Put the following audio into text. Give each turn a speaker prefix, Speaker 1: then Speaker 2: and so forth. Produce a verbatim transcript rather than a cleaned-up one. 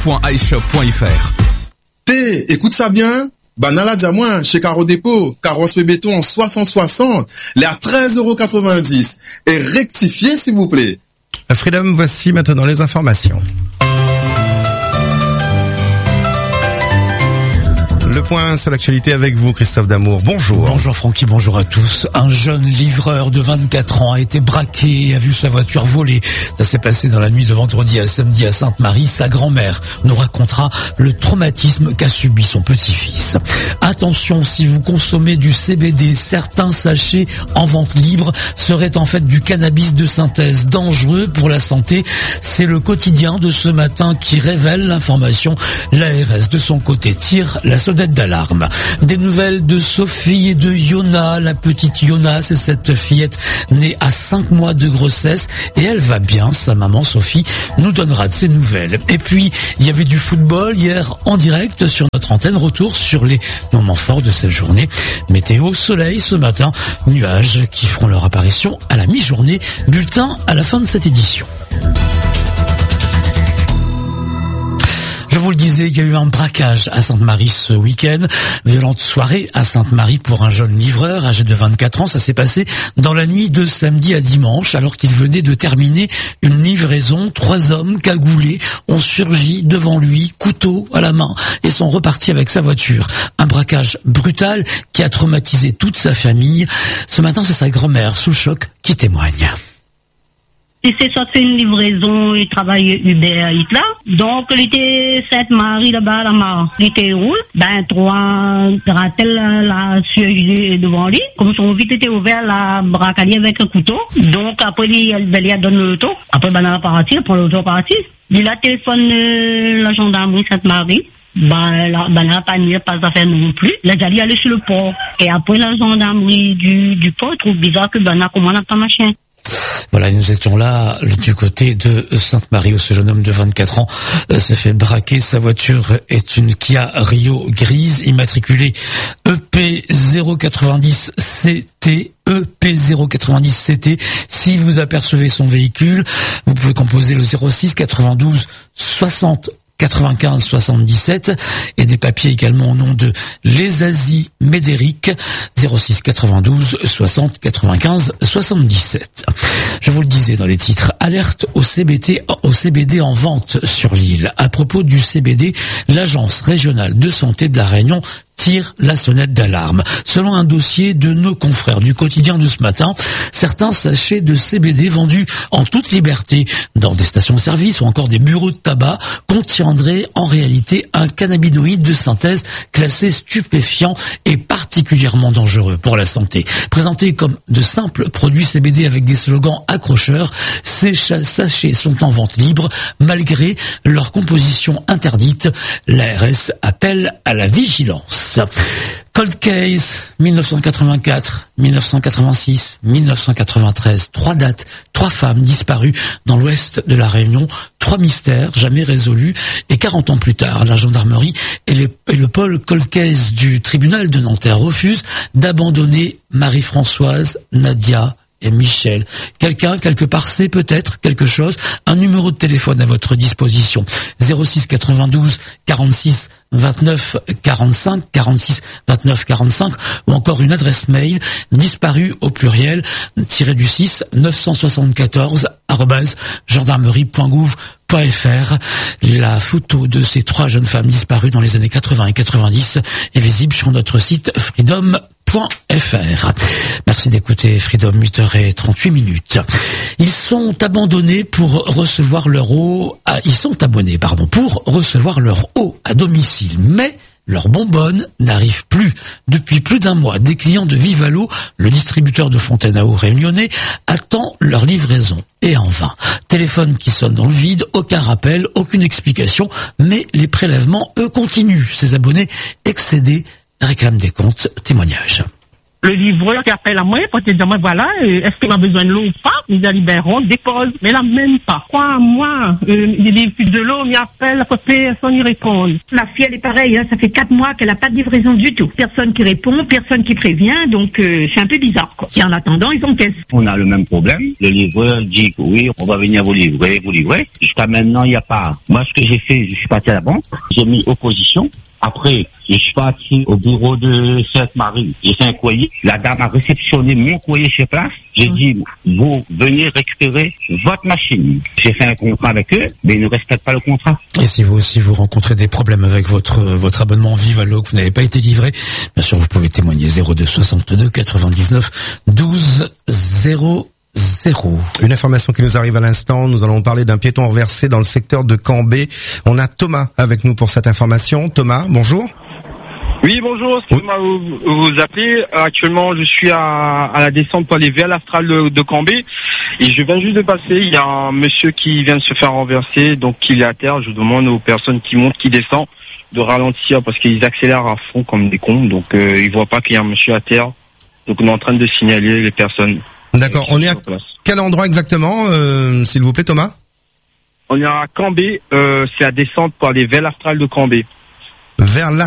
Speaker 1: point ishop point fr.
Speaker 2: T, écoute ça bien. Banala Diamant, chez Caro Dépôt, carrosse béton en soixante soixante, les à treize euros quatre-vingt-dix. Et rectifiez, s'il vous plaît.
Speaker 3: Freedom, voici maintenant les informations. Le point sur l'actualité avec vous, Christophe Damour. Bonjour.
Speaker 4: Bonjour Francky, bonjour à tous. Un jeune livreur de vingt-quatre ans a été braqué et a vu sa voiture volée. Ça s'est passé dans la nuit de vendredi à samedi à Sainte-Marie. Sa grand-mère nous racontera le traumatisme qu'a subi son petit-fils. Attention, si vous consommez du C B D, certains sachets en vente libre seraient en fait du cannabis de synthèse dangereux pour la santé. C'est le quotidien de ce matin qui révèle l'information. L'A R S de son côté tire la sonnette d'alarme. Des nouvelles de Sophie et de Yona. La petite Yona, c'est cette fillette née à cinq mois de grossesse et elle va bien. Sa maman Sophie nous donnera de ses nouvelles. Et puis, il y avait du football hier en direct sur notre antenne. Retour sur les moments forts de cette journée. Météo, soleil ce matin, nuages qui feront leur apparition à la mi-journée. Bulletin à la fin de cette édition. Je vous le disais, il y a eu un braquage à Sainte-Marie ce week-end. Violente soirée à Sainte-Marie pour un jeune livreur âgé de vingt-quatre ans. Ça s'est passé dans la nuit de samedi à dimanche alors qu'il venait de terminer une livraison. Trois hommes cagoulés ont surgi devant lui, couteau à la main, et sont repartis avec sa voiture. Un braquage brutal qui a traumatisé toute sa famille. Ce matin, c'est sa grand-mère sous choc qui témoigne.
Speaker 5: Il s'est sorti une livraison, il travaille Uber Eats là. Donc, il était Sainte-Marie là-bas, là-bas. Il était roule. Ben, trois gratels là, surgé devant lui. Comme son vite était ouvert, la bracalier avec un couteau. Donc, après, il a donné l'auto. Après, ben, il a parti, pour l'auto parti. Il a téléphoné la gendarmerie Sainte-Marie. Ben, la, ben, la panier, pas d'affaire non plus. Il a dit aller sur le port. Et après, la gendarmerie du, du port trouve bizarre que ben, a commandé pas machin.
Speaker 4: Voilà, nous étions là du côté de Sainte-Marie où ce jeune homme de vingt-quatre ans euh, s'est fait braquer. Sa voiture est une Kia Rio grise immatriculée E P zéro quatre-vingt-dix C T. E P zéro quatre-vingt-dix C T. Si vous apercevez son véhicule, vous pouvez composer le zéro six quatre-vingt-douze soixante quatre-vingt-quinze soixante-dix-sept et des papiers également au nom de Lézazie Médéric zéro six quatre-vingt-douze soixante quatre-vingt-quinze soixante-dix-sept. Je vous le disais dans les titres, alerte au C B D, au C B D en vente sur l'île. À propos du C B D, l'Agence régionale de santé de la Réunion tire la sonnette d'alarme. Selon un dossier de nos confrères du quotidien de ce matin, certains sachets de C B D vendus en toute liberté dans des stations-service ou encore des bureaux de tabac contiendraient en réalité un cannabinoïde de synthèse classé stupéfiant et particulièrement dangereux pour la santé. Présentés comme de simples produits C B D avec des slogans accrocheurs, ces sachets sont en vente libre malgré leur composition interdite. L'A R S appelle à la vigilance. Cold Case, dix-neuf cent quatre-vingt-quatre, dix-neuf cent quatre-vingt-six, dix-neuf cent quatre-vingt-treize, trois dates, trois femmes disparues dans l'ouest de la Réunion, trois mystères jamais résolus, et quarante ans plus tard, la gendarmerie et, les, et le pôle Cold Case du tribunal de Nanterre refusent d'abandonner Marie-Françoise, Nadia et Michel. Quelqu'un, quelque part, sait peut-être quelque chose. Un numéro de téléphone à votre disposition. zéro six quatre-vingt-douze quarante-six vingt-neuf quarante-cinq, quarante-six vingt-neuf quarante-cinq, ou encore une adresse mail disparue au pluriel, tiré du six, neuf cent soixante-quatorze, arobase, gendarmerie point gouv point fr. La photo de ces trois jeunes femmes disparues dans les années quatre-vingts et quatre-vingt-dix est visible sur notre site freedom point fr. Merci d'écouter Freedom, huit heures trente-huit minutes. Ils sont abandonnés pour recevoir leur eau, à, ils sont abonnés, pardon, pour recevoir leur eau à domicile, mais leur bonbonne n'arrive plus. Depuis plus d'un mois, des clients de Vivalo, le distributeur de fontaine à eau réunionnais, attend leur livraison. Et en vain. Téléphone qui sonne dans le vide, aucun rappel, aucune explication, mais les prélèvements, eux, continuent. Ces abonnés excédés réclament des comptes. Témoignage.
Speaker 1: Le livreur qui appelle à moi pour te dire, voilà, est-ce qu'il a besoin de l'eau ou pas? Il dit, ben, on dépose. Mais là, même pas. Quoi, moi, euh, il dit, plus de l'eau, il appelle, à côté, sans y répondre.
Speaker 6: Ma fille, elle est pareille, hein, ça fait quatre mois qu'elle n'a pas de livraison du tout. Personne qui répond, personne qui prévient, donc euh, c'est un peu bizarre, quoi. Et en attendant, ils encaissent.
Speaker 7: On a le même problème. Le livreur dit que oui, on va venir vous livrer, vous livrer. Jusqu'à maintenant, il n'y a pas. Moi, ce que j'ai fait, je suis parti à la banque, j'ai mis opposition. Après, je suis parti au bureau de Sainte-Marie. J'ai fait un courrier. La dame a réceptionné mon courrier sur place. J'ai dit, vous venez récupérer votre machine. J'ai fait un contrat avec eux, mais ils ne respectent pas le contrat.
Speaker 4: Et si vous aussi vous rencontrez des problèmes avec votre votre abonnement Vivallo, que vous n'avez pas été livré, bien sûr, vous pouvez témoigner zéro deux soixante-deux quatre-vingt-dix-neuf douze zéro zéro.
Speaker 3: Une information qui nous arrive à l'instant, nous allons parler d'un piéton renversé dans le secteur de Cambé. On a Thomas avec nous pour cette information. Thomas, bonjour.
Speaker 8: Oui, bonjour, excusez-moi, vous, vous appelez. Actuellement, je suis à, à la descente pour aller vers l'Astral de, de Cambé. Et je viens juste de passer, il y a un monsieur qui vient de se faire renverser, donc il est à terre. Je demande aux personnes qui montent, qui descendent, de ralentir parce qu'ils accélèrent à fond comme des cons. Donc euh, ils voient pas qu'il y a un monsieur à terre. Donc on est en train de signaler les personnes.
Speaker 3: D'accord, on est à quel endroit exactement, euh, s'il vous plaît, Thomas?
Speaker 8: On est à Cambé, euh, c'est la descente pour aller vers l'Astral de Cambé.
Speaker 3: Vers